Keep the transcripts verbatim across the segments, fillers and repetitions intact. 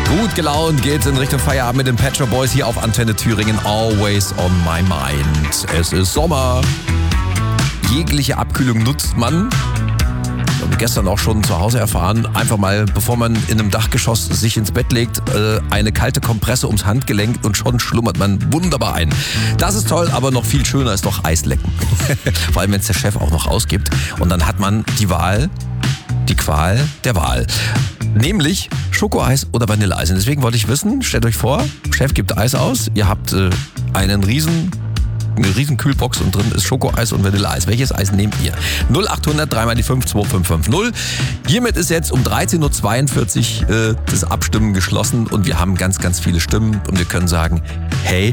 Gut gelaunt geht's in Richtung Feierabend mit den Pet Shop Boys hier auf Antenne Thüringen. Always on my mind. Es ist Sommer. Jegliche Abkühlung nutzt man. Wir haben gestern auch schon zu Hause erfahren, einfach mal, bevor man in einem Dachgeschoss sich ins Bett legt, eine kalte Kompresse ums Handgelenk und schon schlummert man wunderbar ein. Das ist toll, aber noch viel schöner ist doch Eislecken. Vor allem, wenn es der Chef auch noch ausgibt. Und dann hat man die Wahl, die Qual der Wahl. Nämlich Schokoeis oder Vanilleeis. Und deswegen wollte ich wissen, stellt euch vor, Chef gibt Eis aus, ihr habt äh, einen riesen, eine riesen Kühlbox und drin ist Schokoeis und Vanilleeis. Welches Eis nehmt ihr? null acht hundert drei mal die fünf zwei fünf fünf null. Hiermit ist jetzt um dreizehn Uhr zweiundvierzig äh, das Abstimmen geschlossen und wir haben ganz, ganz viele Stimmen und wir können sagen, hey,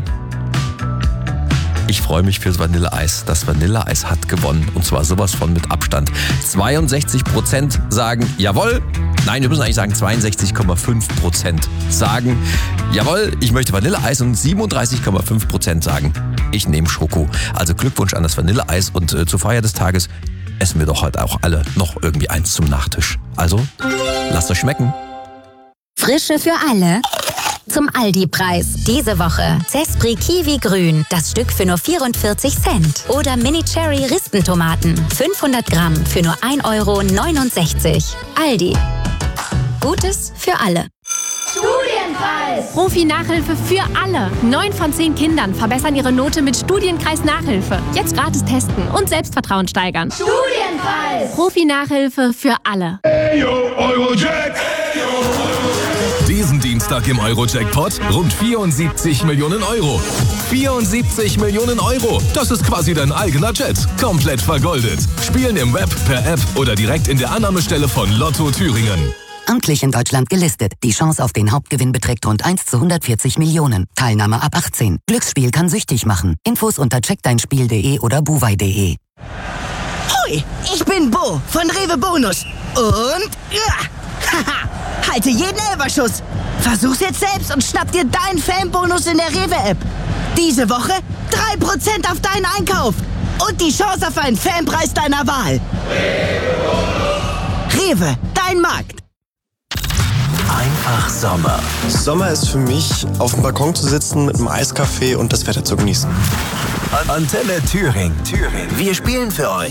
ich freue mich fürs Vanilleeis. Das Vanilleeis hat gewonnen. Und zwar sowas von mit Abstand. zweiundsechzig Prozent sagen jawohl. Nein, wir müssen eigentlich sagen zweiundsechzig Komma fünf Prozent sagen jawohl, ich möchte Vanilleeis. Und siebenunddreißig Komma fünf Prozent sagen, ich nehme Schoko. Also Glückwunsch an das Vanilleeis. Und äh, zur Feier des Tages essen wir doch heute auch alle noch irgendwie eins zum Nachtisch. Also, lasst euch schmecken. Frische für alle. Zum Aldi-Preis. Diese Woche Zespri Kiwi Grün, das Stück für nur vierundvierzig Cent. Oder Mini Cherry Rispentomaten, fünfhundert Gramm für nur ein Euro neunundsechzig. Aldi. Gutes für alle. Studienpreis! Profi-Nachhilfe für alle. Neun von zehn Kindern verbessern ihre Note mit Studienkreis Nachhilfe. Jetzt gratis testen und Selbstvertrauen steigern. Studienpreis! Profi-Nachhilfe für alle. Hey yo, Eurojack! Hey yo, Eurojack! Diesen Dienstag im Eurojackpot rund vierundsiebzig Millionen Euro. vierundsiebzig Millionen Euro. Das ist quasi dein eigener Jet. Komplett vergoldet. Spielen im Web, per App oder direkt in der Annahmestelle von Lotto Thüringen. Amtlich in Deutschland gelistet. Die Chance auf den Hauptgewinn beträgt rund eins zu hundertvierzig Millionen. Teilnahme ab achtzehn. Glücksspiel kann süchtig machen. Infos unter check dein spiel punkt de oder buwei punkt de. Hoi, ich bin Bo von Rewe Bonus. Und... Ja, haha, halte jeden Elberschuss. Versuch's jetzt selbst und schnapp dir deinen Fanbonus in der Rewe-App. Diese Woche drei Prozent auf deinen Einkauf. Und die Chance auf einen Fanpreis deiner Wahl. Rewe, dein Markt. Einfach Sommer. Sommer ist für mich, auf dem Balkon zu sitzen mit einem Eiskaffee und das Wetter zu genießen. Antenne Thüringen. Thüringen. Wir spielen für euch.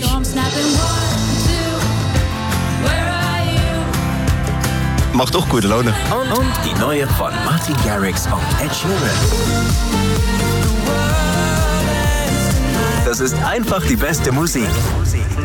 Macht auch gute Laune. Und, und die neue von Martin Garrix und Ed Sheeran. Das ist einfach die beste Musik.